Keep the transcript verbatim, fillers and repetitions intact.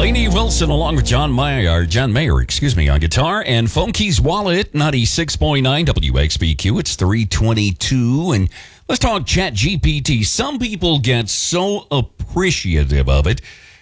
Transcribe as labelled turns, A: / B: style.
A: Lainey Wilson along with John Mayer, John Mayer, excuse me, on guitar, and Phone Keys Wallet, ninety-six point nine W X B Q. It's three twenty-two, and let's talk Chat G P T. Some people get so appreciative of it